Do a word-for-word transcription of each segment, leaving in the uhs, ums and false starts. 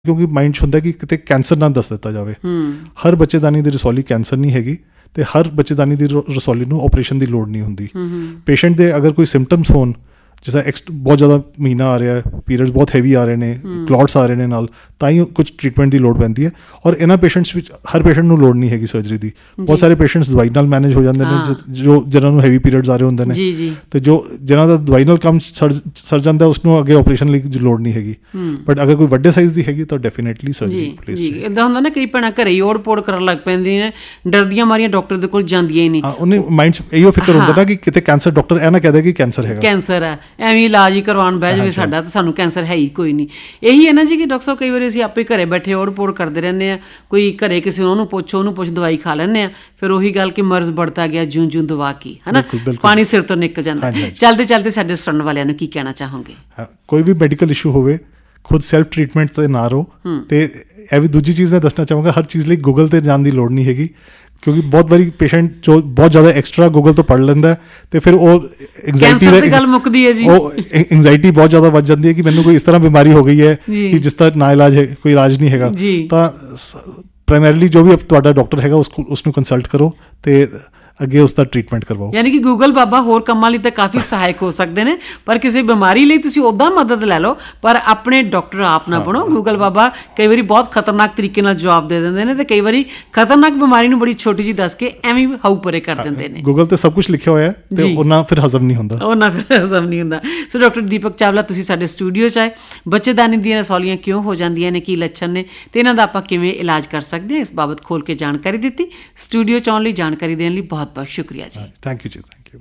ਕਿਉਂਕਿ ਮਾਈਂਡ 'ਚ ਹੁੰਦਾ ਕਿ ਕਿਤੇ ਕੈਂਸਰ ਨਾ ਦੱਸ ਦਿੱਤਾ ਜਾਵੇ। ਹਰ ਬੱਚੇਦਾਨੀ ਦੀ ਰਸੌਲੀ ਕੈਂਸਰ ਨਹੀਂ ਹੈਗੀ ਅਤੇ ਹਰ ਬੱਚੇਦਾਨੀ ਦੀ ਰਸੌਲੀ ਨੂੰ ਆਪਰੇਸ਼ਨ ਦੀ ਲੋੜ ਨਹੀਂ ਹੁੰਦੀ। ਪੇਸ਼ੈਂਟ ਦੇ ਅਗਰ ਕੋਈ ਸਿੰਪਟਮਸ ਹੋਣ, ਜਿਸ ਤਰ੍ਹਾਂ ਐਕਸ ਬਹੁਤ ਜ਼ਿਆਦਾ ਮਹੀਨਾ ਆ ਰਿਹਾ, ਪੀਰੀਅਡਸ ਬਹੁਤ ਹੈਵੀ ਆ ਰਹੇ ਨੇ, ਕਲੌਟਸ ਆ ਰਹੇ ਨੇ ਨਾਲ, ਤਾਂ ਹੀ ਕੁਝ ਟਰੀਟਮੈਂਟ ਦੀ ਲੋੜ ਪੈਂਦੀ ਹੈ। ਔਰ ਇਹਨਾਂ ਪੇਸ਼ੈਂਟਸ ਵਿੱਚ ਹਰ ਪੇਸ਼ੈਂਟ ਨੂੰ ਲੋੜ ਨਹੀਂ ਹੈਗੀ ਸਰਜਰੀ ਦੀ। ਬਹੁਤ ਸਾਰੇ ਪੇਸ਼ੈਂਟਸ ਦਵਾਈ ਨਾਲ ਮੈਨੇਜ ਹੋ ਜਾਂਦੇ ਨੇ, ਜੋ ਜਿਹਨਾਂ ਨੂੰ ਹੈਵੀ ਪੀਰੀਅਡਸ ਆ ਰਹੇ ਹੁੰਦੇ ਨੇ, ਅਤੇ ਜੋ ਜਿਹਨਾਂ ਦਾ ਦਵਾਈ ਨਾਲ ਕੰਮ ਸਰ ਸਰ ਜਾਂਦਾ ਉਸਨੂੰ ਅੱਗੇ ਆਪਰੇਸ਼ਨ ਲਈ ਲੋੜ ਨਹੀਂ ਹੈਗੀ। ਬਟ ਅਗਰ ਕੋਈ ਵੱਡੇ ਸਾਈਜ਼ ਦੀ ਹੈਗੀ ਤਾਂ ਡੈਫੀਨੇਟਲੀ ਸਰਜਰੀ ਪਲੇਸ। ਜੀ ਇੱਦਾਂ ਹੁੰਦਾ ਨਾ, ਕਈ ਭੈਣਾਂ ਘਰੇ ਹੀ ਓੜ ਪੋੜ ਕਰਨ ਲੱਗ ਪੈਂਦੀਆਂ ਨੇ, ਡਰਦੀਆਂ ਮਾਰੀਆਂ ਡਾਕਟਰ ਦੇ ਕੋਲ ਜਾਂਦੀਆਂ ਹੀ ਨਹੀਂ। ਉਹਨੇ ਮਾਈਂਡ 'ਚ ਇਹੋ ਫਿਕਰ ਹੁੰਦਾ ਨਾ ਕਿ ਕਿਤੇ ਕੈਂਸਰ, ਡਾਕਟਰ ਇਹ ਨਾ ਕਹਿ ਦੇ ਕਿ ਕੈਂਸਰ ਹੈਗਾ, ਕੈਂਸਰ ਹੈ, ਐਵੇਂ ਇਲਾਜ ਹੀ ਕਰਵਾਉਣ ਬਹਿ ਜਾਵੇ ਸਾਡਾ, ਤਾਂ ਸਾਨੂੰ ਕੈਂਸਰ ਹੈ ਹੀ ਕੋਈ ਨਹੀਂ। ਇਹੀ ਹੈ ਨਾ ਜੀ ਕਿ ਡਾਕਟਰ ਸਾਹਿਬ ਕਈ ਵਾਰੀ ਅਸੀਂ ਆਪੇ ਘਰੇ ਬੈਠੇ ਓੜ ਪੋੜ ਕਰਦੇ ਰਹਿੰਦੇ ਹਾਂ। ਕੋਈ ਘਰੇ ਕਿਸੇ ਉਹਨੂੰ ਪੁੱਛੋ, ਉਹਨੂੰ ਪੁੱਛ, ਦਵਾਈ ਖਾ ਲੈਂਦੇ ਹਾਂ। ਫਿਰ ਉਹੀ ਗੱਲ ਕਿ ਮਰਜ਼ बढ़ता ਗਿਆ ਜੂੰ ਜੂੰ ਦਵਾ ਕੀ, ਹੈ ਨਾ, ਪਾਣੀ ਸਿਰ ਤੋਂ ਨਿਕਲ ਜਾਂਦਾ। ਚਲਦੇ ਚਲਦੇ ਸਾਡੇ ਸੁਣਨ ਵਾਲਿਆਂ ਨੂੰ ਕੀ ਕਹਿਣਾ ਚਾਹੋਗੇ? ਕੋਈ ਵੀ ਮੈਡੀਕਲ ਇਸ਼ੂ ਹੋਵੇ, ਖੁਦ ਸੈਲਫ ਟਰੀਟਮੈਂਟ 'ਤੇ ਨਾ ਰਹੋ। ਅਤੇ ਇਹ ਵੀ ਦੂਜੀ ਚੀਜ਼ ਮੈਂ ਦੱਸਣਾ ਚਾਹਾਂਗਾ, ਹਰ ਚੀਜ਼ ਲਈ ਗੂਗਲ 'ਤੇ ਜਾਣ ਦੀ ਲੋੜ ਨਹੀਂ ਹੈਗੀ, ਕਿਉਂਕਿ ਬਹੁਤ ਵਾਰੀ ਪੇਸ਼ੈਂਟ ਜੋ ਬਹੁਤ ਜ਼ਿਆਦਾ ਐਕਸਟਰਾ ਗੂਗਲ ਤੋਂ ਪੜ੍ਹ ਲੈਂਦਾ ਅਤੇ ਫਿਰ ਉਹ ਐਂਗਜ਼ਾਇਟੀ ਦੀ ਗੱਲ ਮੁੱਕਦੀ ਹੈ ਜੀ। ਉਹ ਐਂਗਜ਼ਾਇਟੀ ਬਹੁਤ ਜ਼ਿਆਦਾ ਵੱਧ ਜਾਂਦੀ ਹੈ ਕਿ ਮੈਨੂੰ ਕੋਈ ਇਸ ਤਰ੍ਹਾਂ ਬਿਮਾਰੀ ਹੋ ਗਈ ਹੈ ਕਿ ਜਿਸ ਦਾ ਨਾ ਇਲਾਜ ਹੈ, ਕੋਈ ਇਲਾਜ ਨਹੀਂ ਹੈਗਾ। ਤਾਂ ਪ੍ਰਾਇਮਰੀਲੀ ਜੋ ਵੀ ਤੁਹਾਡਾ ਡਾਕਟਰ ਹੈਗਾ ਉਸ ਉਸਨੂੰ ਕੰਸਲਟ ਕਰੋ ਅਤੇ ਅੱਗੇ ਉਸ ਦਾ ਟਰੀਟਮੈਂਟ ਕਰਵਾਓ। ਯਾਨੀ ਕਿ ਗੂਗਲ ਬਾਬਾ ਹੋਰ ਕੰਮਾਂ ਲਈ ਤਾਂ ਕਾਫੀ ਸਹਾਇਕ ਹੋ ਸਕਦੇ ਨੇ, ਪਰ ਕਿਸੇ ਬਿਮਾਰੀ ਲਈ ਤੁਸੀਂ ਉੱਦਾਂ ਮਦਦ ਲੈ ਲਓ, ਪਰ ਆਪਣੇ ਡਾਕਟਰ ਆਪ ਨਾ ਬਣੋ। ਗੂਗਲ ਬਾਬਾ ਕਈ ਵਾਰੀ ਬਹੁਤ ਖਤਰਨਾਕ ਤਰੀਕੇ ਨਾਲ ਜਵਾਬ ਦੇ ਦਿੰਦੇ ਨੇ, ਅਤੇ ਕਈ ਵਾਰੀ ਖਤਰਨਾਕ ਬਿਮਾਰੀ ਨੂੰ ਬੜੀ ਛੋਟੀ ਜਿਹੀ ਦੱਸ ਕੇ ਐਵੇਂ ਹਾਊ ਪਰੇ ਕਰ ਦਿੰਦੇ ਨੇ। ਗੂਗਲ 'ਤੇ ਸਭ ਕੁਛ ਲਿਖਿਆ ਹੋਇਆ ਅਤੇ ਉਹਨਾਂ ਫਿਰ ਹਜ਼ਮ ਨਹੀਂ ਹੁੰਦਾ, ਉਹਨਾਂ ਫਿਰ ਹਜ਼ਮ ਨਹੀਂ ਹੁੰਦਾ। ਸੋ ਡਾਕਟਰ ਦੀਪਕ ਚਾਵਲਾ, ਤੁਸੀਂ ਸਾਡੇ ਸਟੂਡੀਓ 'ਚ ਆਏ, ਬੱਚੇਦਾਨੀ ਦੀਆਂ ਰਸੌਲੀਆਂ ਕਿਉਂ ਹੋ ਜਾਂਦੀਆਂ ਨੇ, ਕੀ ਲੱਛਣ ਨੇ, ਅਤੇ ਇਹਨਾਂ ਦਾ ਆਪਾਂ ਕਿਵੇਂ ਇਲਾਜ ਕਰ ਸਕਦੇ ਹਾਂ, ਇਸ ਬਾਬਤ ਖੋਲ੍ਹ ਕੇ ਜਾਣਕਾਰੀ ਦਿੱਤੀ। ਸਟੂਡੀਓ 'ਚ ਆਉਣ ਲਈ, ਜਾਣਕਾਰੀ ਦੇਣ ਲਈ ਬਹੁਤ ਬਹੁਤ ਸ਼ੁਕਰੀਆ ਜੀ। ਥੈਂਕ ਯੂ ਜੀ, ਥੈਂਕ ਯੂ।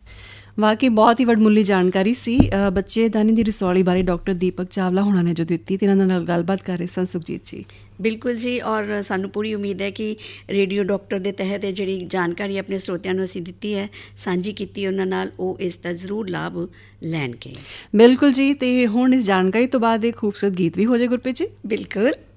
ਵਾਕਈ ਬਹੁਤ ਹੀ ਵਡਮੁੱਲੀ ਜਾਣਕਾਰੀ ਸੀ ਬੱਚੇਦਾਨੀ ਦੀ ਰਸੌਲੀ ਬਾਰੇ ਡਾਕਟਰ ਦੀਪਕ ਚਾਵਲਾ ਹੋਣਾ ਨੇ ਜੋ ਦਿੱਤੀ, ਅਤੇ ਇਹਨਾਂ ਨਾਲ ਗੱਲਬਾਤ ਕਰ ਰਹੇ ਸਨ ਸੁਖਜੀਤ ਜੀ। ਬਿਲਕੁਲ ਜੀ, ਔਰ ਸਾਨੂੰ ਪੂਰੀ ਉਮੀਦ ਹੈ ਕਿ ਰੇਡੀਓ ਡਾਕਟਰ ਦੇ ਤਹਿਤ ਜਿਹੜੀ ਜਾਣਕਾਰੀ ਆਪਣੇ ਸਰੋਤਿਆਂ ਨੂੰ ਅਸੀਂ ਦਿੱਤੀ ਹੈ, ਸਾਂਝੀ ਕੀਤੀ ਉਹਨਾਂ ਨਾਲ, ਉਹ ਇਸ ਦਾ ਜ਼ਰੂਰ ਲਾਭ ਲੈਣਗੇ। ਬਿਲਕੁਲ ਜੀ, ਅਤੇ ਹੁਣ ਇਸ ਜਾਣਕਾਰੀ ਤੋਂ ਬਾਅਦ ਇੱਕ ਖੂਬਸੂਰਤ ਗੀਤ ਵੀ ਹੋ ਜਾਏ ਗੁਰਪ੍ਰੀਤ ਜੀ। ਬਿਲਕੁਲ।